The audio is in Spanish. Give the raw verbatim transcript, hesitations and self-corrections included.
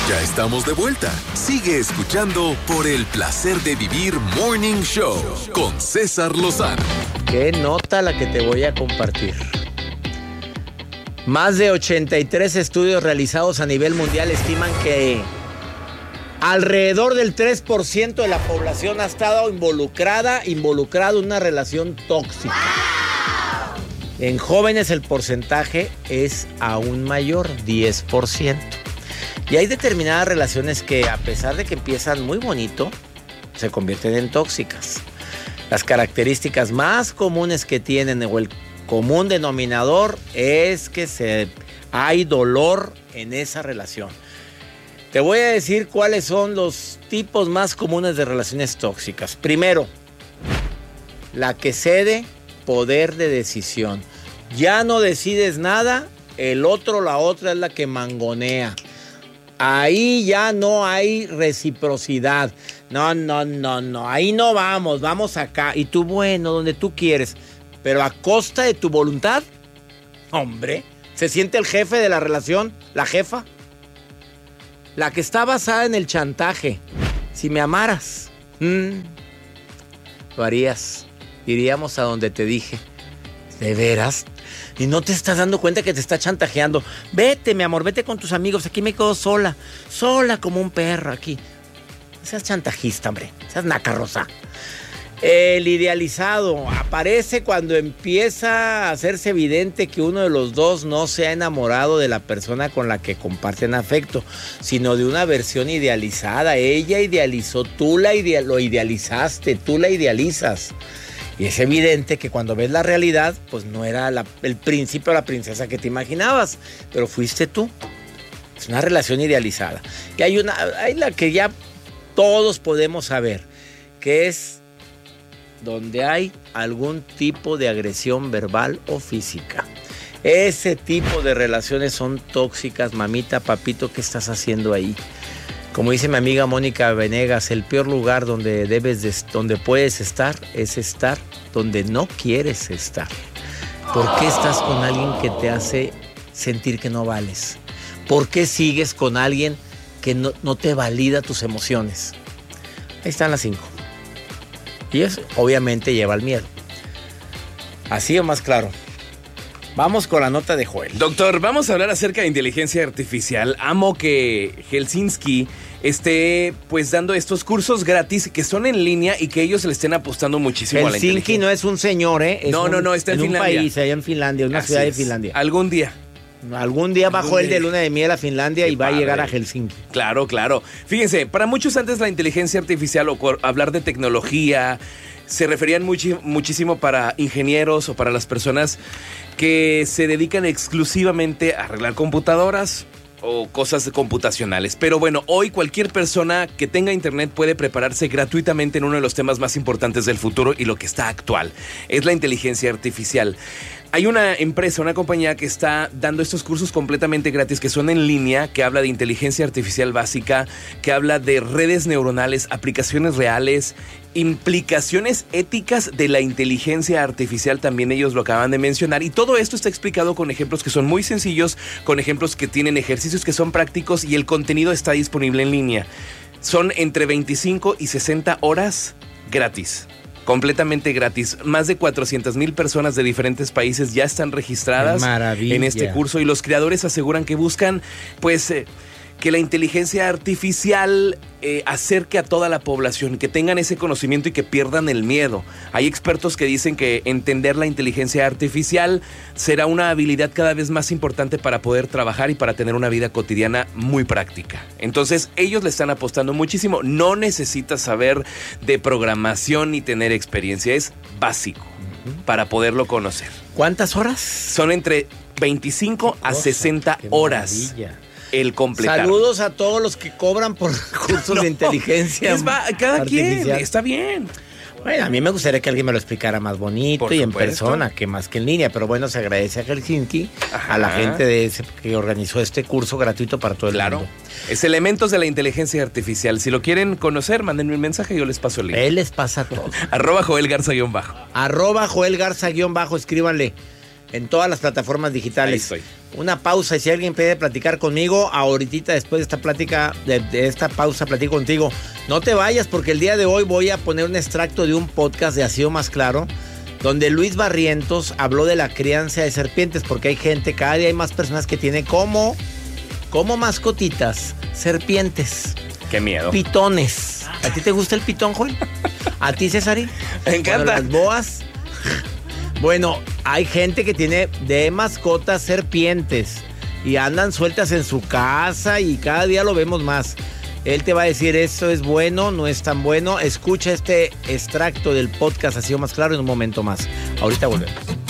Ya estamos de vuelta. Sigue escuchando Por el Placer de Vivir Morning Show con César Lozano. Qué nota la que te voy a compartir. Más de ochenta y tres estudios realizados a nivel mundial estiman que alrededor del tres por ciento de la población ha estado involucrada, involucrado en una relación tóxica. En jóvenes el porcentaje es aún mayor, diez por ciento. Y hay determinadas relaciones que, a pesar de que empiezan muy bonito, se convierten en tóxicas. Las características más comunes que tienen, o el común denominador, es que se, hay dolor en esa relación. Te voy a decir cuáles son los tipos más comunes de relaciones tóxicas. Primero, la que cede poder de decisión. Ya no decides nada, el otro, la otra es la que mangonea. Ahí ya no hay reciprocidad. No, no, no, no. Ahí no vamos, vamos acá. Y tú, bueno, donde tú quieres. Pero a costa de tu voluntad. Hombre, ¿se siente el jefe de la relación? ¿La jefa? La que está basada en el chantaje. Si me amaras, mmm, lo harías. Iríamos a donde te dije. ¿De veras? Y no te estás dando cuenta que te está chantajeando. Vete, mi amor, vete con tus amigos. Aquí me quedo sola. Sola como un perro aquí. No seas chantajista, hombre. Seas nacarrosa. El idealizado aparece cuando empieza a hacerse evidente que uno de los dos no se ha enamorado de la persona con la que comparten afecto, sino de una versión idealizada. Ella idealizó, tú la ide- lo idealizaste, tú la idealizas. Y es evidente que cuando ves la realidad, pues no era la, el príncipe o la princesa que te imaginabas, pero fuiste tú. Es una relación idealizada. Y hay una, hay la que ya todos podemos saber, que es donde hay algún tipo de agresión verbal o física. Ese tipo de relaciones son tóxicas, mamita, papito, ¿qué estás haciendo ahí? Como dice mi amiga Mónica Venegas, el peor lugar donde debes de, donde puedes estar es estar donde no quieres estar. ¿Por qué estás con alguien que te hace sentir que no vales? ¿Por qué sigues con alguien que no, no te valida tus emociones? Ahí están las cinco. Y eso obviamente lleva al miedo. ¿Así o más claro? Vamos con la nota de Joel. Doctor, vamos a hablar acerca de inteligencia artificial. Amo que Helsinki esté pues dando estos cursos gratis que son en línea y que ellos le estén apostando muchísimo a la inteligencia. Helsinki no es un señor, ¿eh? Es no, un, no, no, está en, en Finlandia. un país allá en Finlandia, una Así ciudad es. de Finlandia. Algún día. Algún día bajó él de luna de miel a Finlandia Qué y va padre. a llegar a Helsinki. Claro, claro. Fíjense, para muchos antes la inteligencia artificial o hablar de tecnología se referían muchi- muchísimo para ingenieros o para las personas que se dedican exclusivamente a arreglar computadoras o cosas computacionales. Pero bueno, hoy cualquier persona que tenga internet puede prepararse gratuitamente en uno de los temas más importantes del futuro y lo que está actual. Es la inteligencia artificial. Hay una empresa, una compañía que está dando estos cursos completamente gratis que son en línea, que habla de inteligencia artificial básica, que habla de redes neuronales, aplicaciones reales, implicaciones éticas de la inteligencia artificial, también ellos lo acaban de mencionar, y todo esto está explicado con ejemplos que son muy sencillos, con ejemplos que tienen ejercicios que son prácticos y el contenido está disponible en línea. Son entre veinticinco y sesenta horas gratis. Completamente gratis. Más de cuatrocientas mil personas de diferentes países ya están registradas en este curso y los creadores aseguran que buscan pues eh, que la inteligencia artificial eh, acerque a toda la población, que tengan ese conocimiento y que pierdan el miedo. Hay expertos que dicen que entender la inteligencia artificial será una habilidad cada vez más importante para poder trabajar y para tener una vida cotidiana muy práctica. Entonces ellos le están apostando muchísimo. No necesitas saber de programación ni tener experiencia, es básico uh-huh. para poderlo conocer. ¿Cuántas horas? Son entre veinticinco a sesenta horas. Maravilla. El completar. Saludos a todos los que cobran por cursos no, de inteligencia. Es va, cada artificial. Quien, está bien. Bueno, a mí me gustaría que alguien me lo explicara más bonito por y supuesto. En persona, que más que en línea. Pero bueno, se agradece a Helsinki, Ajá. a la gente de ese que organizó este curso gratuito para todo el claro. mundo. Es elementos de la inteligencia artificial. Si lo quieren conocer, mándenme un mensaje y yo les paso el link. Él les pasa todo. Arroba Joel Garza guión bajo. Arroba Joel Garza guión bajo, escríbanle. en todas las plataformas digitales. Ahí estoy. Una pausa y si alguien puede platicar conmigo, ahorita después de esta plática, de, de esta pausa platico contigo. No te vayas porque el día de hoy voy a poner un extracto de un podcast de Así o Más Claro, donde Luis Barrientos habló de la crianza de serpientes, porque hay gente, cada día hay más personas que tienen como, como mascotitas serpientes. Qué miedo. Pitones. ¿A ti te gusta el pitón, Joel? ¿A ti, Cesari? Me encanta. Bueno, las boas. Bueno, hay gente que tiene de mascotas serpientes y andan sueltas en su casa y cada día lo vemos más. Él te va a decir, esto es bueno, no es tan bueno. Escucha este extracto del podcast Así o Más Claro en un momento más. Ahorita volvemos.